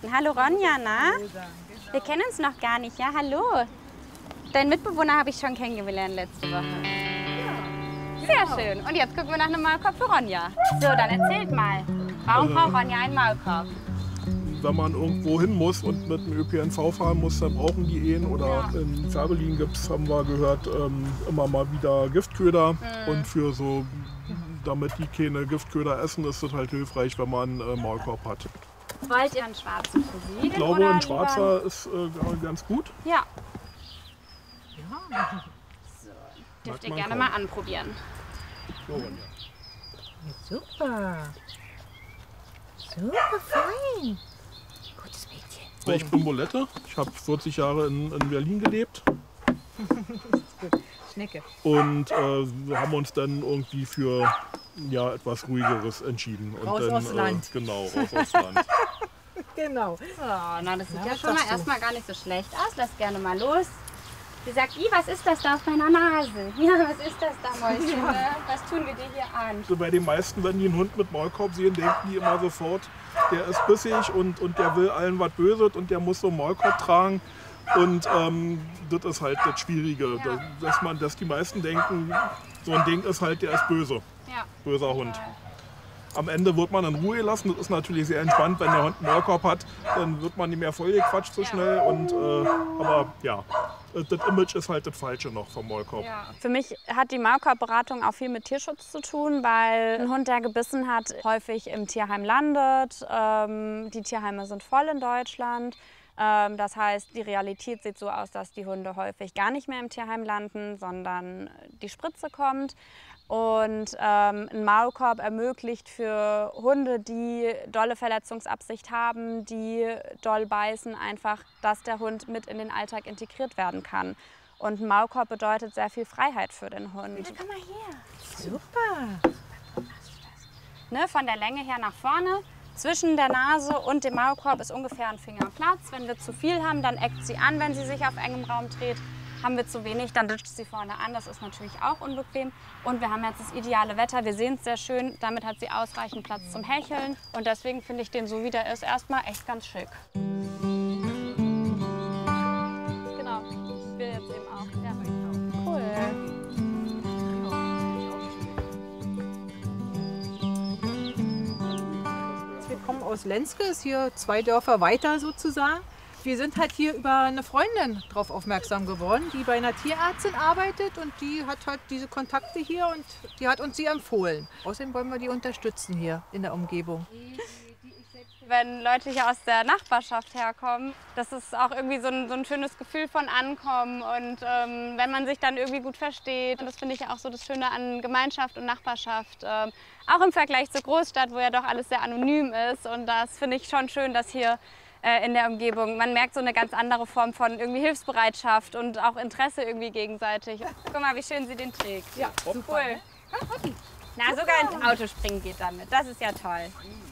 Weihnachten. Hallo Ronja, na? Wir kennen uns noch gar nicht, ja? Hallo. Deinen Mitbewohner habe ich schon kennengelernt letzte Woche. Sehr schön. Und jetzt gucken wir nach einem Maulkorb für Ronja. So, dann erzählt mal. Warum braucht Ronja einen Maulkorb? Wenn man irgendwo hin muss und mit dem ÖPNV fahren muss, dann brauchen die einen. Oder in Färbelin gibt es, haben wir gehört, immer mal wieder Giftköder. Und für so, damit die keine Giftköder essen, ist es halt hilfreich, wenn man einen Maulkorb hat. Wollt ihr einen schwarzen für Sie? Ich glaube, ein schwarzer ist ganz gut. Ja. So, dürft ihr gerne mal anprobieren. So, Ronja. Super. Super fein. Gutes Mädchen. Ich bin Bolette. Ich habe 40 Jahre in Berlin gelebt. Schnecke. Und wir haben uns dann irgendwie für etwas Ruhigeres entschieden. Und Raus dann, aufs Land. Genau, raus aufs Land. Genau. So, na, das sieht ja was schon mal sagst du? erstmal gar nicht so schlecht aus. Lass gerne mal los. Sie sagt, was ist das da auf meiner Nase? Ja, was ist das da, Mäuschen? Ne? Was tun wir dir hier an? Also bei den meisten, wenn die einen Hund mit Maulkorb sehen, denken die immer sofort, der ist bissig und der will allen was Böses und der muss so einen Maulkorb tragen. Und das ist halt das Schwierige, dass die meisten denken, so ein Ding ist halt, der ist böse, Ja. böser Hund. Am Ende wird man in Ruhe gelassen. Das ist natürlich sehr entspannt, wenn der Hund einen Maulkorb hat, dann wird man nicht mehr vollgequatscht so schnell. Und, aber ja, das Image ist halt das Falsche noch vom Maulkorb. Ja. Für mich hat die Maulkorbberatung auch viel mit Tierschutz zu tun, weil ein Hund, der gebissen hat, häufig im Tierheim landet. Die Tierheime sind voll in Deutschland. Das heißt, die Realität sieht so aus, dass die Hunde häufig gar nicht mehr im Tierheim landen, sondern die Spritze kommt. Und ein Maulkorb ermöglicht für Hunde, die dolle Verletzungsabsicht haben, die doll beißen, einfach, dass der Hund mit in den Alltag integriert werden kann. Und ein Maulkorb bedeutet sehr viel Freiheit für den Hund. Bitte komm mal hier. Super. Ne, von der Länge her nach vorne. Zwischen der Nase und dem Maulkorb ist ungefähr ein Finger Platz. Wenn wir zu viel haben, dann eckt sie an, wenn sie sich auf engem Raum dreht. Haben wir zu wenig, dann dutscht sie vorne an. Das ist natürlich auch unbequem. Und wir haben jetzt das ideale Wetter. Wir sehen es sehr schön. Damit hat sie ausreichend Platz zum Hecheln. Und deswegen finde ich den, so wie der ist, erstmal echt ganz schick. Genau, ich will jetzt eben auch. Ja. Cool. Wir kommen aus Lenzke, ist hier 2 Dörfer weiter sozusagen. Wir sind halt hier über eine Freundin drauf aufmerksam geworden, die bei einer Tierärztin arbeitet und die hat halt diese Kontakte hier und die hat uns sie empfohlen. Außerdem wollen wir die unterstützen hier in der Umgebung. Wenn Leute hier aus der Nachbarschaft herkommen, das ist auch irgendwie so ein schönes Gefühl von Ankommen und wenn man sich dann irgendwie gut versteht. Und das finde ich ja auch so das Schöne an Gemeinschaft und Nachbarschaft, auch im Vergleich zur Großstadt, wo ja doch alles sehr anonym ist. Und das finde ich schon schön, dass hier in der Umgebung, man merkt so eine ganz andere Form von irgendwie Hilfsbereitschaft und auch Interesse irgendwie gegenseitig. Guck mal, wie schön sie den trägt. Ja, cool. Na, sogar ins Auto springen geht damit. Das ist ja toll.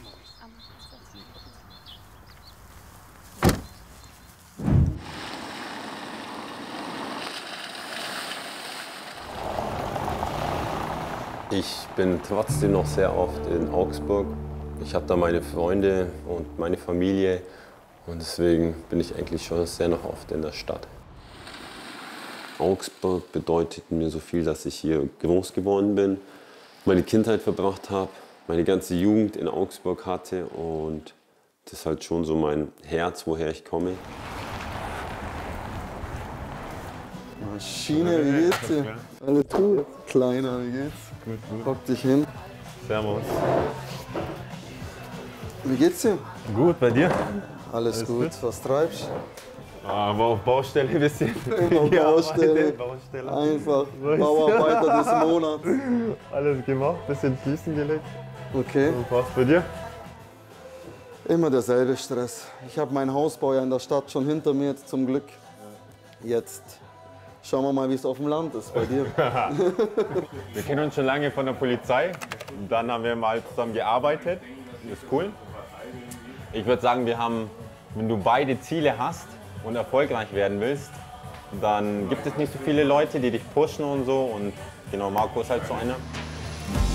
Ich bin trotzdem noch sehr oft in Augsburg. Ich habe da meine Freunde und meine Familie und deswegen bin ich eigentlich schon sehr noch oft in der Stadt. Augsburg bedeutet mir so viel, dass ich hier groß geworden bin, meine Kindheit verbracht habe, meine ganze Jugend in Augsburg hatte und das ist halt schon so mein Herz, woher ich komme. Maschine, wie geht's dir? Alles gut? Kleiner, wie geht's? Gut, gut. Hock dich hin. Servus. Wie geht's dir? Gut, bei dir? Alles gut. Was treibst Aber auf Baustelle ein bisschen. du? Baustelle. Baustelle. Einfach Bauarbeiter des Monats. Alles gemacht, bisschen Fließen gelegt. Okay. Und was bei dir? Immer derselbe Stress. Ich habe meinen Hausbau ja in der Stadt schon hinter mir, jetzt zum Glück. Jetzt schauen wir mal, wie es auf dem Land ist bei dir. Wir kennen uns schon lange von der Polizei. Dann haben wir mal zusammen gearbeitet. Das ist cool. Ich würde sagen, wenn du beide Ziele hast und erfolgreich werden willst, dann gibt es nicht so viele Leute, die dich pushen und so. Und genau, Marco ist halt so einer.